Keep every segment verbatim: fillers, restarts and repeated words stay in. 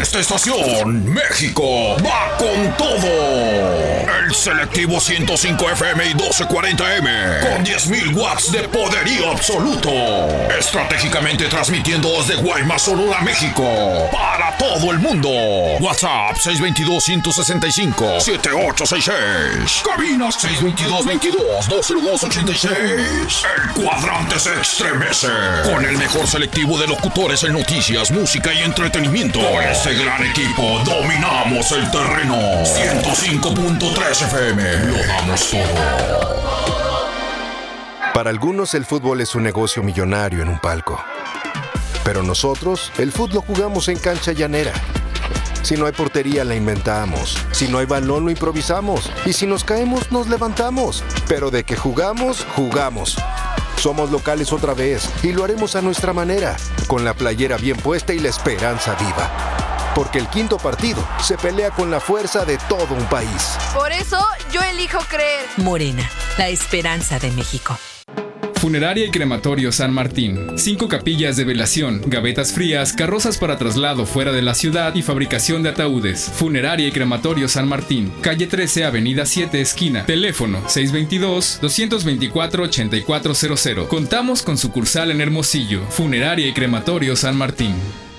esta estación, México va con todo. El selectivo ciento cinco F M y doce cuarenta M con diez mil watts de poderío absoluto. Estratégicamente transmitiendo desde Guaymas, Sonora, México, para todo el mundo. WhatsApp seis dos dos, uno seis cinco, siete ocho seis seis. Cabinas seis dos dos, veintidós, dos cero dos, ochenta y seis. El cuadrante se estremece con el mejor selectivo de locutores en noticias, música y entretenimiento. Con este gran equipo dominamos el terreno. ciento cinco punto tres F M. Lo damos todo. Para algunos el fútbol es un negocio millonario en un palco. Pero nosotros, el fútbol lo jugamos en cancha llanera. Si no hay portería, la inventamos. Si no hay balón, lo improvisamos. Y si nos caemos, nos levantamos. Pero de que jugamos, jugamos. Somos locales otra vez y lo haremos a nuestra manera, con la playera bien puesta y la esperanza viva. Porque el quinto partido se pelea con la fuerza de todo un país. Por eso, yo elijo creer. Morena, la esperanza de México. Funeraria y Crematorio San Martín. Cinco capillas de velación, gavetas frías, carrozas para traslado fuera de la ciudad y fabricación de ataúdes. Funeraria y Crematorio San Martín. Calle trece, Avenida siete, esquina. Teléfono seis dos dos, dos dos cuatro, ocho cuatro cero cero. Contamos con sucursal en Hermosillo. Funeraria y Crematorio San Martín.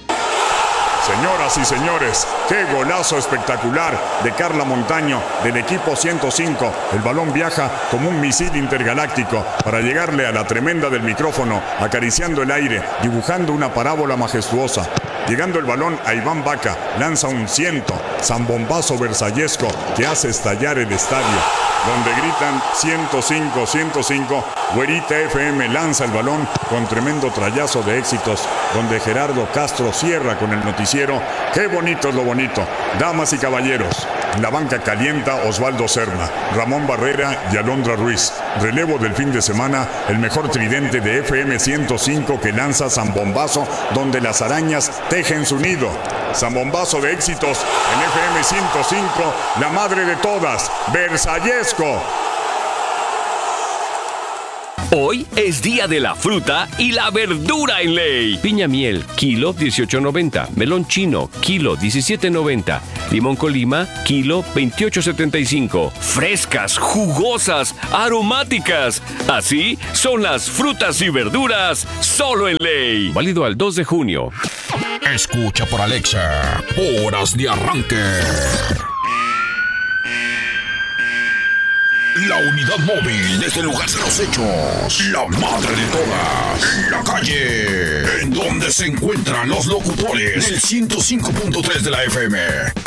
Señoras y señores, qué golazo espectacular de Carla Montaño del equipo ciento cinco. El balón viaja como un misil intergaláctico para llegarle a la tremenda del micrófono, acariciando el aire, dibujando una parábola majestuosa. Llegando el balón a Iván Vaca, lanza un ciento, zambombazo versallesco que hace estallar el estadio, donde gritan ciento cinco, ciento cinco. Güerita F M lanza el balón con tremendo trayazo de éxitos, donde Gerardo Castro cierra con el noticiero. Qué bonito es lo bonito. Damas y caballeros, la banca calienta Osvaldo Serna, Ramón Barrera y Alondra Ruiz. Relevo del fin de semana, el mejor tridente de F M ciento cinco que lanza zambombazo, donde las arañas tejen su nido. Zambombazo de éxitos en F M ciento cinco, la madre de todas, versallesco. Hoy es día de la fruta y la verdura en ley. Piña miel, kilo dieciocho noventa. Melón chino, kilo diecisiete noventa. Limón Colima, kilo veintiocho setenta y cinco. Frescas, jugosas, aromáticas. Así son las frutas y verduras solo en ley. Válido al dos de junio. Escucha por Alexa. Horas de arranque. La unidad móvil desde el lugar de los hechos. La madre de todas. En la calle. En donde se encuentran los locutores del ciento cinco punto tres de la F M.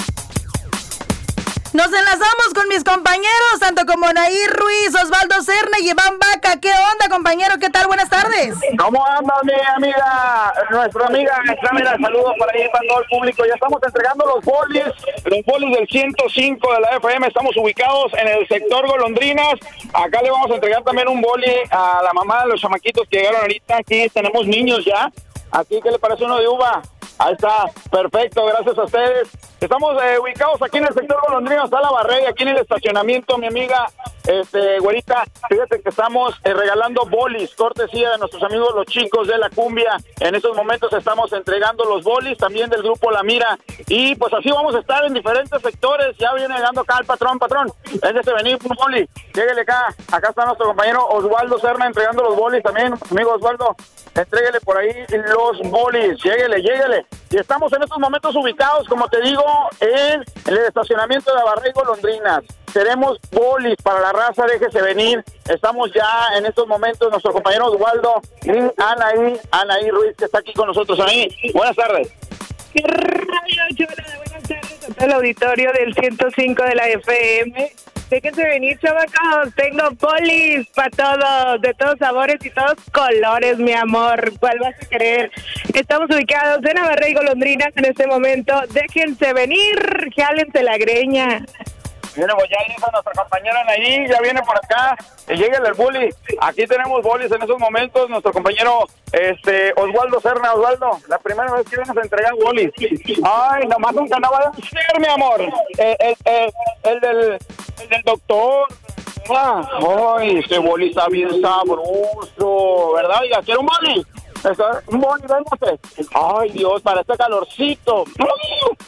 Nos enlazamos con mis compañeros, tanto como Nair Ruiz, Osvaldo Serna y Iván Vaca. ¿Qué onda, compañero? ¿Qué tal? Buenas tardes. ¿Cómo anda, mi amiga? Nuestra amiga, mira, saludos para ahí para todo el público. Ya estamos entregando los bolis, los bolis del ciento cinco de la F M. Estamos ubicados en el sector Golondrinas. Acá le vamos a entregar también un boli a la mamá de los chamaquitos que llegaron ahorita. Aquí tenemos niños ya. Aquí, ¿qué le parece uno de uva? Ahí está, perfecto, gracias a ustedes. Estamos eh, ubicados aquí en el sector Golondrino, está la barrera, aquí en el estacionamiento, mi amiga, este, güerita, fíjate que estamos eh, regalando bolis, cortesía de nuestros amigos los chicos de la cumbia. En estos momentos estamos entregando los bolis, también del grupo La Mira, y pues así vamos a estar en diferentes sectores. Ya viene llegando acá el patrón, patrón, déjese venir un boli, lléguele acá, acá está nuestro compañero Osvaldo Serna entregando los bolis también, amigo Osvaldo, entréguele por ahí los bolis, lléguele, lléguele. Y estamos en estos momentos ubicados, como te digo, en el estacionamiento de Barrera y Golondrinas. Tenemos bolis para la raza, déjese venir. Estamos ya en estos momentos, nuestro compañero Osvaldo y Anaí, Anaí Ruiz, que está aquí con nosotros. Anaí, buenas tardes. ¿Qué radio, chola? Buenas tardes a todo el auditorio del ciento cinco de la F M. Déjense venir, chavacos, tengo bolis para todos, de todos sabores y todos colores, mi amor, ¿cuál vas a querer? Estamos ubicados en Barrera y Golondrinas en este momento, déjense venir, jálense la greña. Viene, pues ya hizo nuestra compañera Anaí, ya viene por acá, y lléguenle el boli. Aquí tenemos bolis en esos momentos, nuestro compañero este Osvaldo Serna. Osvaldo, la primera vez que vienes a entregar bolis. Ay, nomás nunca no va a ser, mi amor. El, el, el, el, del, el del doctor. Ay, ese boli está bien sabroso, ¿verdad? Oiga, ¿quiere un boli? Un boli, véngase. Ay, Dios, para este calorcito.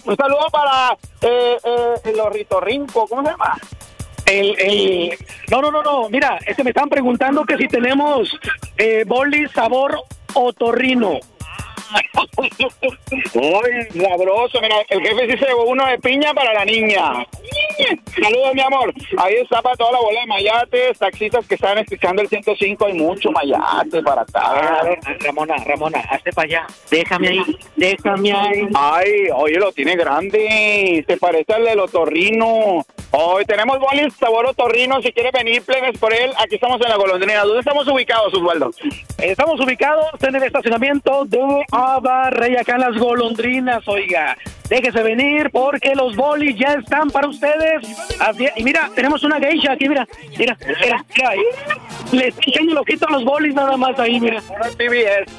Un saludo para eh, eh, el ornitorrinco, ¿cómo se llama? El, el... No, no, no, no. Mira, este me están preguntando que si tenemos eh, bolis sabor otorrino. Uy, sabroso. Mira, el jefe sí se llevó uno de piña para la niña. Saludos, mi amor. Ahí está para toda la bola de mayates, taxistas que están escuchando el ciento cinco. Hay mucho mayate para acá. Ramona, Ramona, hazte para allá. Déjame ahí, déjame ahí. Ay, oye, lo tiene grande. Se parece al del otorrino. Hoy tenemos bolis sabor otorrino. Si quiere venir, plebes, por él. Aquí estamos en la golondrina. ¿Dónde estamos ubicados, Osvaldo? Estamos ubicados en el estacionamiento de Abarrey, acá en las golondrinas, oiga. Déjese venir porque los bolis ya están para ustedes. Así, y mira, tenemos una geisha aquí, mira. Mira, mira, mira ahí. Le estoy echando el ojito a los bolis nada más ahí, mira. B T S.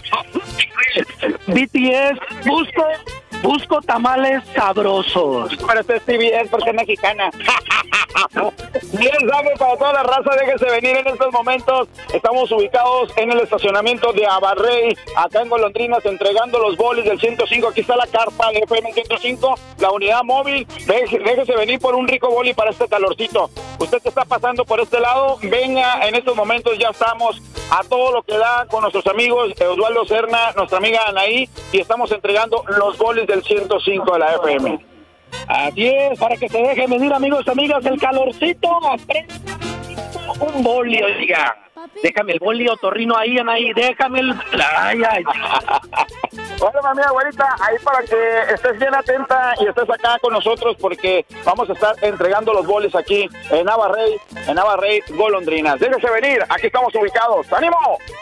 B T S, busco, busco tamales sabrosos. Pero este es T V S porque es mexicana. Bien, sabe, para toda la raza, déjese venir en estos momentos. Estamos ubicados en el estacionamiento de Abarrey, acá en Golondrinas, entregando los bolis del ciento cinco. Aquí está la carpa de F M ciento cinco, la unidad móvil. Déjese, déjese venir por un rico boli para este calorcito. Usted que está pasando por este lado, venga, en estos momentos ya estamos a todo lo que da con nuestros amigos Osvaldo Serna, nuestra amiga Anaí, y estamos entregando los bolis del ciento cinco de la F M. Así es, para que se dejen venir, amigos y amigas, el calorcito. Un boli, oiga. Déjame el boli otorrino ahí, Anaí, déjame el... Ay, ay. Bueno, mami, abuelita, ahí para que estés bien atenta y estés acá con nosotros, porque vamos a estar entregando los bolis aquí en Abarrey, en Abarrey, Golondrinas. Déjese venir, aquí estamos ubicados. ¡Ánimo!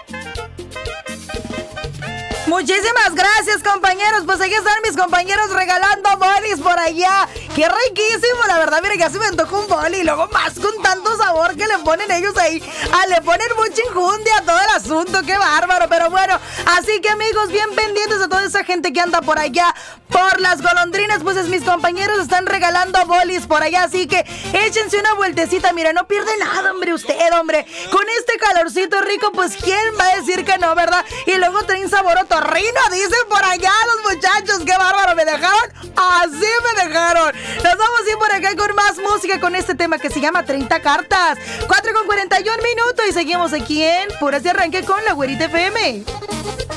Muchísimas gracias, compañeros. Pues aquí están mis compañeros regalando bolis por allá. ¡Qué riquísimo! La verdad, mire, ya se me antojó un boli. Y luego más con tanto sabor que le ponen ellos ahí. Ah, le ponen mucha injundia a todo el asunto. ¡Qué bárbaro! Pero bueno, así que, amigos, bien pendientes a toda esa gente que anda por allá, por las golondrinas. Pues es, mis compañeros están regalando bolis por allá. Así que échense una vueltecita. Mira, no pierde nada, hombre, usted, hombre. Con este calorcito rico, pues, ¿quién va a decir que no, verdad? Y luego traen sabor otorrino, dicen por allá los muchachos. ¡Qué bárbaro! ¿Me dejaron? Así me dejaron. Nos vamos a ir por acá con más música, con este tema que se llama treinta cartas. cuatro con cuarenta y un minutos y seguimos aquí en Puras de Arranque con la Güerita F M.